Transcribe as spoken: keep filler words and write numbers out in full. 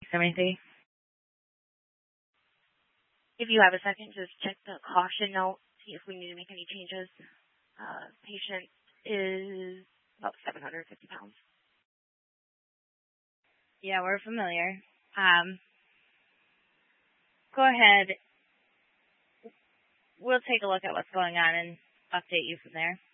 seventy-three. If you have a second, just check the caution note, see if we need to make any changes. Uh, patient is about seven hundred fifty pounds. Yeah, we're familiar. Um, go ahead. We'll take a look at what's going on and update you from there.